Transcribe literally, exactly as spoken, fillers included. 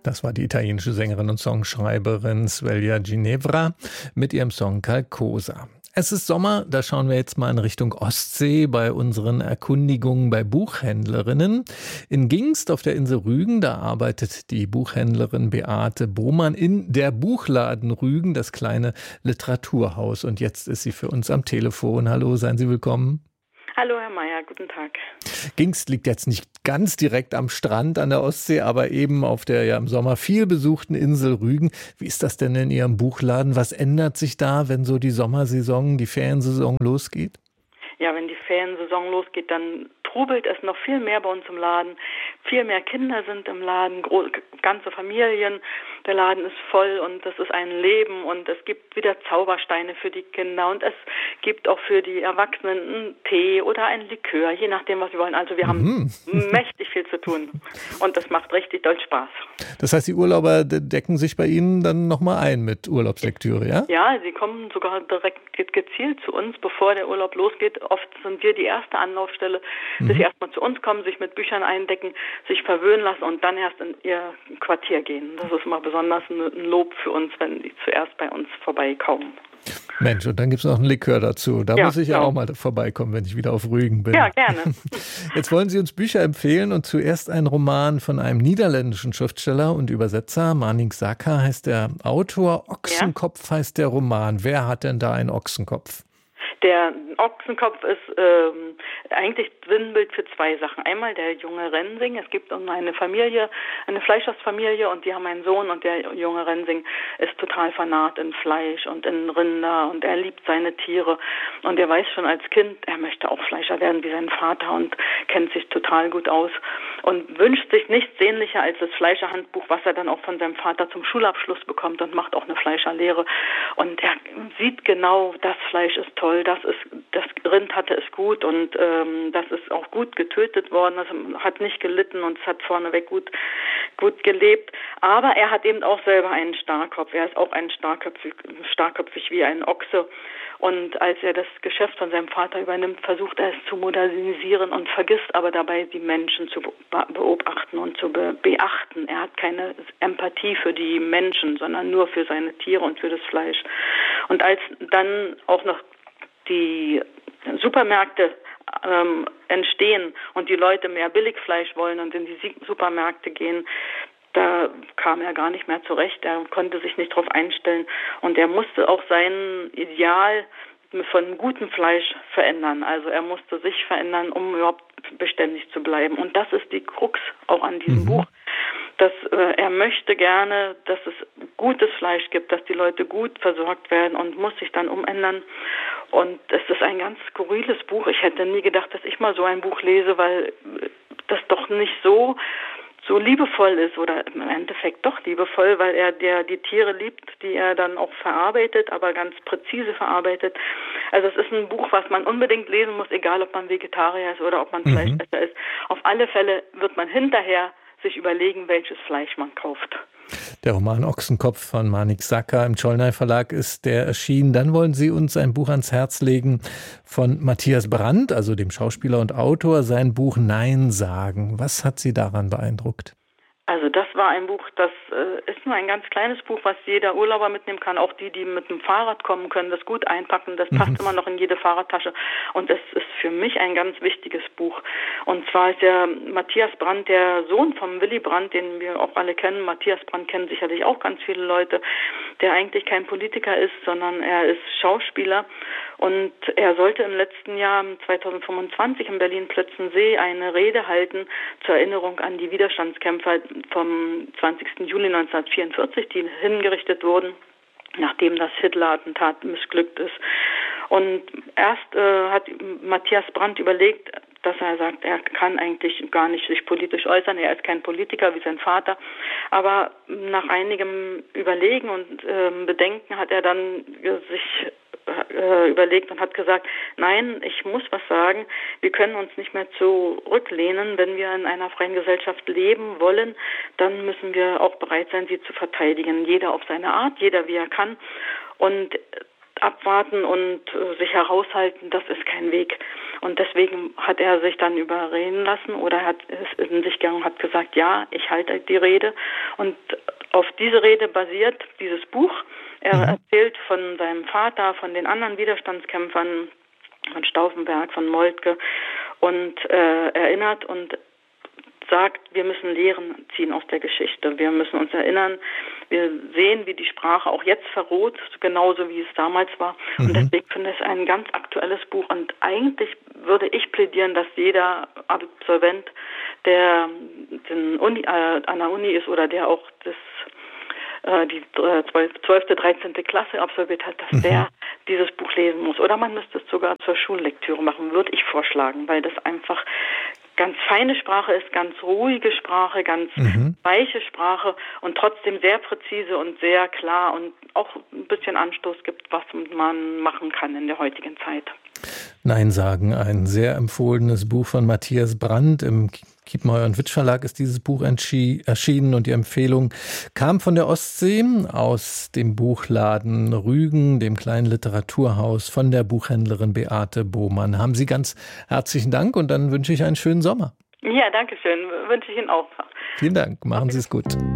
Das war die italienische Sängerin und Songschreiberin Svelja Ginevra mit ihrem Song Calcosa. Es ist Sommer, da schauen wir jetzt mal in Richtung Ostsee bei unseren Erkundigungen bei Buchhändlerinnen. In Gingst auf der Insel Rügen, da arbeitet die Buchhändlerin Beate Bohmann in der Buchladen Rügen, das kleine Literaturhaus. Und jetzt ist sie für uns am Telefon. Hallo, seien Sie willkommen. Hallo Herr Meier, guten Tag. Gingst liegt jetzt nicht ganz direkt am Strand an der Ostsee, aber eben auf der ja im Sommer viel besuchten Insel Rügen. Wie ist das denn in Ihrem Buchladen? Was ändert sich da, wenn so die Sommersaison, die Feriensaison losgeht? Ja, wenn die Feriensaison losgeht, dann trubelt es noch viel mehr bei uns im Laden. Viel mehr Kinder sind im Laden, ganze Familien. Der Laden ist voll und es ist ein Leben und es gibt wieder Zaubersteine für die Kinder und es gibt auch für die Erwachsenen einen Tee oder ein Likör, je nachdem, was sie wollen. Also wir haben mhm. mächtig viel zu tun und das macht richtig doll Spaß. Das heißt, die Urlauber decken sich bei Ihnen dann nochmal ein mit Urlaubslektüre, ja? Ja, sie kommen sogar direkt gezielt zu uns, bevor der Urlaub losgeht. Oft sind wir die erste Anlaufstelle, mhm. dass sie erstmal zu uns kommen, sich mit Büchern eindecken, sich verwöhnen lassen und dann erst in ihr Quartier gehen. Das ist immer besonders ein Lob für uns, wenn die zuerst bei uns vorbeikommen. Mensch, und dann gibt es noch einen Likör dazu. Da ja, muss ich ja genau. auch mal vorbeikommen, wenn ich wieder auf Rügen bin. Ja, gerne. Jetzt wollen Sie uns Bücher empfehlen und zuerst ein Roman von einem niederländischen Schriftsteller und Übersetzer. Manik Saka heißt der Autor, Ochsenkopf ja. heißt der Roman. Wer hat denn da einen Ochsenkopf? Der Ochsenkopf ist ähm, eigentlich Sinnbild für zwei Sachen. Einmal der junge Rensing. Es gibt eine Familie, eine Fleischersfamilie und die haben einen Sohn und der junge Rensing ist total vernarrt in Fleisch und in Rinder und er liebt seine Tiere und er weiß schon als Kind, er möchte auch Fleischer werden wie sein Vater und kennt sich total gut aus und wünscht sich nichts sehnlicher als das Fleischerhandbuch, was er dann auch von seinem Vater zum Schulabschluss bekommt und macht auch eine Fleischerlehre und er sieht genau, das Fleisch ist toll, das ist, das Rind hatte es gut und ähm, das ist auch gut getötet worden, das hat nicht gelitten und es hat vorneweg gut, gut gelebt. Aber er hat eben auch selber einen Starrkopf. Er ist auch ein starrköpfig, starrköpfig wie ein Ochse. Und als er das Geschäft von seinem Vater übernimmt, versucht er es zu modernisieren und vergisst aber dabei, die Menschen zu beobachten und zu be- beachten. Er hat keine Empathie für die Menschen, sondern nur für seine Tiere und für das Fleisch. Und als dann auch noch die Supermärkte ähm, entstehen und die Leute mehr Billigfleisch wollen und in die Supermärkte gehen, da kam er gar nicht mehr zurecht. Er konnte sich nicht darauf einstellen und er musste auch sein Ideal von gutem Fleisch verändern. Also er musste sich verändern, um überhaupt beständig zu bleiben. Und das ist die Krux auch an diesem mhm. Buch. Dass äh, er möchte gerne, dass es gutes Fleisch gibt, dass die Leute gut versorgt werden und muss sich dann umändern. Und es ist ein ganz skurriles Buch. Ich hätte nie gedacht, dass ich mal so ein Buch lese, weil das doch nicht so so liebevoll ist oder im Endeffekt doch liebevoll, weil er der die Tiere liebt, die er dann auch verarbeitet, aber ganz präzise verarbeitet. Also es ist ein Buch, was man unbedingt lesen muss, egal ob man Vegetarier ist oder ob man mhm. Fleischesser ist. Auf alle Fälle wird man hinterher sich überlegen, welches Fleisch man kauft. Der Roman Ochsenkopf von Manik Saka im Csolnay Verlag ist der erschienen. Dann wollen Sie uns ein Buch ans Herz legen von Matthias Brandt, also dem Schauspieler und Autor, sein Buch Nein sagen. Was hat Sie daran beeindruckt? Also das war ein Buch, das äh, ist nur ein ganz kleines Buch, was jeder Urlauber mitnehmen kann. Auch die, die mit dem Fahrrad kommen, können das gut einpacken. Das passt mhm. immer noch in jede Fahrradtasche. Und es ist für mich ein ganz wichtiges Buch. Und zwar ist der Matthias Brandt der Sohn von Willy Brandt, den wir auch alle kennen. Matthias Brandt kennen sicherlich auch ganz viele Leute, der eigentlich kein Politiker ist, sondern er ist Schauspieler. Und er sollte im letzten Jahr, zweitausendfünfundzwanzig, in Berlin-Plötzensee eine Rede halten zur Erinnerung an die Widerstandskämpfer vom zwanzigsten Juli neunzehnhundertvierundvierzig, die hingerichtet wurden, nachdem das Hitler-Attentat missglückt ist. Und erst äh, hat Matthias Brandt überlegt, dass er sagt, er kann eigentlich gar nicht sich politisch äußern, er ist kein Politiker wie sein Vater. Aber nach einigem Überlegen und äh, Bedenken hat er dann äh, sich äh, überlegt und hat gesagt, nein, ich muss was sagen, wir können uns nicht mehr zurücklehnen, wenn wir in einer freien Gesellschaft leben wollen, dann müssen wir auch bereit sein, sie zu verteidigen, jeder auf seine Art, jeder wie er kann. Und abwarten und äh, sich heraushalten, das ist kein Weg. Und deswegen hat er sich dann überreden lassen oder hat es in sich gegangen und hat gesagt, ja, ich halte die Rede. Und auf diese Rede basiert dieses Buch. Er mhm. erzählt von seinem Vater, von den anderen Widerstandskämpfern, von Stauffenberg, von Moltke und äh, erinnert und sagt, wir müssen Lehren ziehen aus der Geschichte. Wir müssen uns erinnern, wir sehen, wie die Sprache auch jetzt verroht, genauso wie es damals war. Mhm. Und deswegen finde ich es ein ganz aktuelles Buch. Und eigentlich würde ich plädieren, dass jeder Absolvent, der den Uni, äh, an der Uni ist oder der auch das die zwölfte, dreizehnte Klasse absolviert hat, dass mhm. der dieses Buch lesen muss. Oder man müsste es sogar zur Schullektüre machen, würde ich vorschlagen, weil das einfach ganz feine Sprache ist, ganz ruhige Sprache, ganz mhm. weiche Sprache und trotzdem sehr präzise und sehr klar und auch ein bisschen Anstoß gibt, was man machen kann in der heutigen Zeit. Nein sagen, ein sehr empfohlenes Buch von Matthias Brandt. Im Kiepenheuer und Witsch Verlag ist dieses Buch erschienen und die Empfehlung kam von der Ostsee aus dem Buchladen Rügen, dem kleinen Literaturhaus von der Buchhändlerin Beate Bohmann. Haben Sie ganz herzlichen Dank und dann wünsche ich einen schönen Sommer. Ja, danke schön. Wünsche ich Ihnen auch. Vielen Dank. Machen Sie es gut.